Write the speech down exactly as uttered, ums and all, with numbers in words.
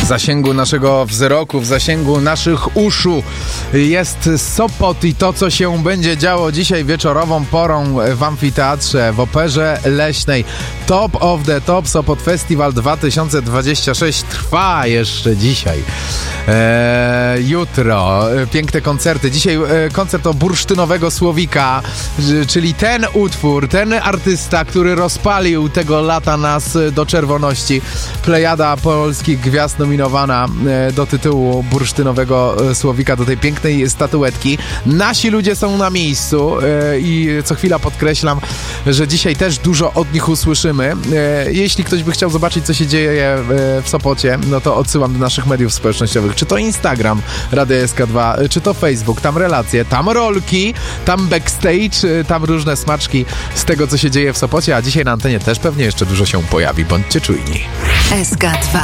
zasięgu naszego wzroku, w zasięgu naszych uszu jest Sopot i to, co się będzie działo dzisiaj wieczorową porą w amfiteatrze, w Operze Leśnej. Top of the Top Sopot Festival dwa tysiące dwudziesty szósty trwa jeszcze dzisiaj. Eee, jutro piękne koncerty. Dzisiaj e, koncert o bursztynowego słowika, czyli ten utwór, ten artysta, który rozpalił tego lata nas do czerwoności. Plejada polskich gwiazd nominowana e, do tytułu bursztynowego słowika, do tej pięknej statuetki. Nasi ludzie są na miejscu e, i co chwila podkreślam, że dzisiaj też dużo od nich usłyszymy. E, jeśli ktoś by chciał zobaczyć, co się dzieje e, w Sopocie, no to odsyłam do naszych mediów społecznościowych. Czy to Instagram Radia S K dwa, czy to Facebook, tam relacje, tam rolki, tam backstage, tam różne smaczki z tego, co się dzieje w Sopocie, a dzisiaj na antenie też pewnie jeszcze dużo się pojawi. Bądźcie czujni. S K dwa.